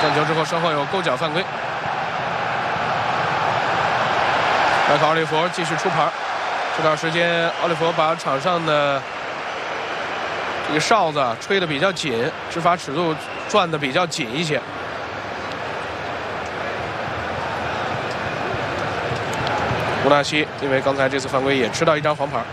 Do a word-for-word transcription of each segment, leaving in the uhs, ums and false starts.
断球之后，稍后有勾脚犯规。麦克奥利弗继续出牌。这段时间，奥利弗把场上的这个哨子吹得比较紧，执法尺度转得比较紧一些。乌纳西因为刚才这次犯规也吃到一张黄牌。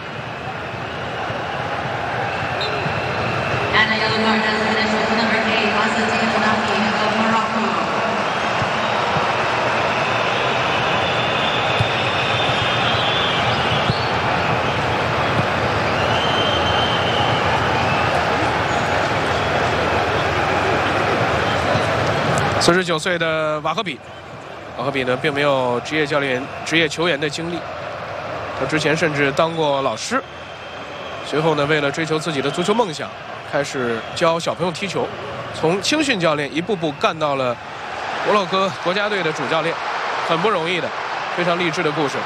四十九岁的瓦赫比，瓦赫比呢并没有职业教练、职业球员的经历，他之前甚至当过老师。随后呢，为了追求自己的足球梦想，开始教小朋友踢球，从青训教练一步步干到了摩洛哥国家队的主教练，很不容易的，非常励志的故事。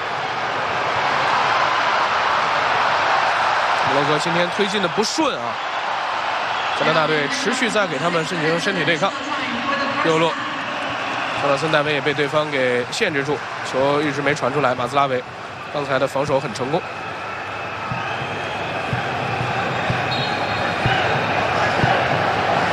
摩洛哥今天推进的不顺啊，加拿大队持续在给他们进行身体对抗。右路，乔纳森·戴维也被对方给限制住，球一直没传出来。马兹拉维刚才的防守很成功。